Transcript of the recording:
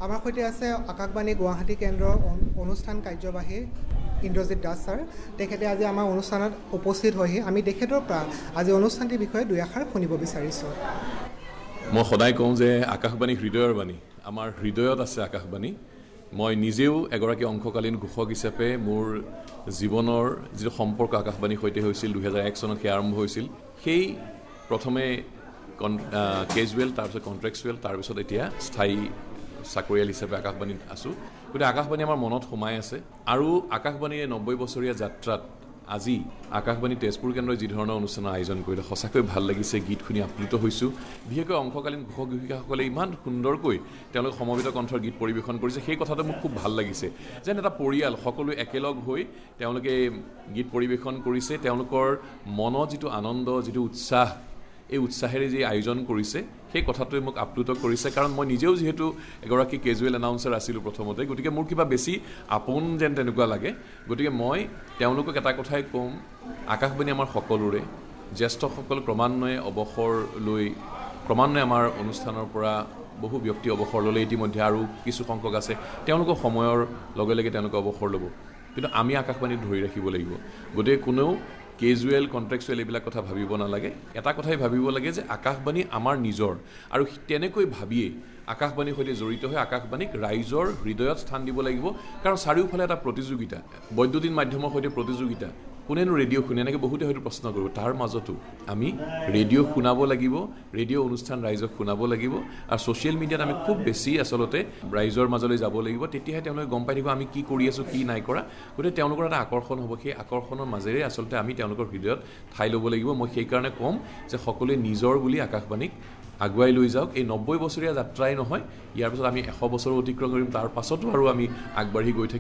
আমাৰ সৈতে আছে আকাশবাণী গুৱাহাটী কেন্দ্ৰৰ অনুষ্ঠান কাৰ্যবাহী ইন্দ্ৰজিৎ দাস ছাৰ। তেখেতে আজি আমাৰ অনুষ্ঠানত উপস্থিত হৈহি আমি তেখেতৰ পৰা আজি অনুষ্ঠানটিৰ বিষয়ে দুই এষাৰ শুনিব বিচাৰিছোঁ। মই সদায় কওঁ যে আকাশবাণী হৃদয়ৰ বাণী, আমাৰ হৃদয়ত আছে আকাশবাণী। মই নিজেও এগৰাকী অংশকালীন ঘোষক হিচাপে মোৰ জীৱনৰ যিটো সম্পৰ্ক আকাশবাণীৰ সৈতে হৈছিল 2001 চনত সেই আৰম্ভ হৈছিল। সেই প্ৰথমে কেজুৱেল, তাৰপিছত কণ্ট্ৰেকচুৱেল, তাৰপিছত এতিয়া স্থায়ী চাকৰিয়াল হিচাপে আকাশবাণীত আছোঁ। গতিকে আকাশবাণী আমাৰ মনত সোমাই আছে আৰু আকাশবাণীৰ 90 বছৰীয়া যাত্ৰাত আজি আকাশবাণী তেজপুৰ কেন্দ্ৰই যি ধৰণৰ অনুষ্ঠানৰ আয়োজন কৰিলে সঁচাকৈ ভাল লাগিছে। গীত শুনি আপ্লুত হৈছোঁ। বিশেষকৈ অংশকালীন ঘোষক ঘোষিকাসকলে ইমান সুন্দৰকৈ তেওঁলোকে সমবেত কণ্ঠৰ গীত পৰিৱেশন কৰিছে, সেই কথাটো মোক খুব ভাল লাগিছে। যেন এটা পৰিয়াল সকলোৱে একেলগ হৈ তেওঁলোকে গীত পৰিৱেশন কৰিছে। তেওঁলোকৰ মনত যিটো আনন্দ, যিটো উৎসাহ, এই উৎসাহেৰে যি আয়োজন কৰিছে সেই কথাটোৱে মোক আপ্লুত কৰিছে। কাৰণ মই নিজেও যিহেতু এগৰাকী কেজুৱেল এনাউন্সাৰ আছিলোঁ প্ৰথমতে, গতিকে মোৰ কিবা বেছি আপোন যেন তেনেকুৱা লাগে। গতিকে মই তেওঁলোকক এটা কথাই ক'ম, আকাশবাণী আমাৰ সকলোৰে, জ্যেষ্ঠসকল ক্ৰমান্বয়ে অৱসৰ লৈ ক্ৰমান্বয়ে আমাৰ অনুষ্ঠানৰ পৰা বহু ব্যক্তি অৱসৰ ল'লে। ইতিমধ্যে আৰু কিছু সংখ্যক আছে, তেওঁলোকৰ সময়ৰ লগে লগে তেওঁলোকে অৱসৰ ল'ব, কিন্তু আমি আকাশবাণীত ধৰি ৰাখিব লাগিব। গতিকে কোনেও কেজুৱেল, কণ্ট্ৰেকচুৱেল এইবিলাক কথা ভাবিব নালাগে। এটা কথাই ভাবিব লাগে যে আকাশবাণী আমাৰ নিজৰ, আৰু তেনেকৈ ভাবিয়েই আকাশবাণীৰ সৈতে জড়িত হৈ আকাশবাণীক ৰাইজৰ হৃদয়ত স্থান দিব লাগিব। কাৰণ চাৰিওফালে এটা প্ৰতিযোগিতা, বৈদ্যুতিন মাধ্যমৰ সৈতে প্ৰতিযোগিতা। কোনেনো ৰেডিঅ' শুনে, এনেকৈ বহুতে হয়তো প্ৰশ্ন কৰিব। তাৰ মাজতো আমি ৰেডিঅ' শুনাব লাগিব, ৰেডিঅ' অনুষ্ঠান ৰাইজক শুনাব লাগিব, আৰু ছ'চিয়েল মিডিয়াত আমি খুব বেছি আচলতে ৰাইজৰ মাজলৈ যাব লাগিব। তেতিয়াহে তেওঁলোকে গম পাই থাকিব আমি কি কৰি আছোঁ, কি নাই কৰা। গতিকে তেওঁলোকৰ এটা আকৰ্ষণ হ'ব। সেই আকৰ্ষণৰ মাজেৰে আচলতে আমি তেওঁলোকৰ হৃদয়ত ঠাই ল'ব লাগিব। মই সেইকাৰণে ক'ম যে সকলোৱে নিজৰ বুলি আকাশবাণীক আগুৱাই লৈ যাওক। এই 90 বছৰীয়া যাত্ৰাই নহয়, ইয়াৰ পিছত আমি 100 বছৰো অতিক্ৰম কৰিম, তাৰ পাছতো আৰু আমি আগবাঢ়ি গৈ থাকিম।